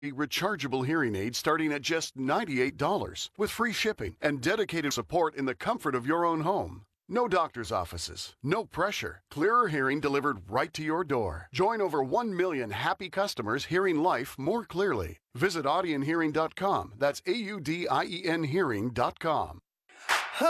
rechargeable hearing aid starting at just $98 with free shipping and dedicated support in the comfort of your own home. No doctor's offices, no pressure. Clearer hearing delivered right to your door. Join over 1 million happy customers hearing life more clearly. Visit audionhearing.com. That's AUDIEN hearing.com.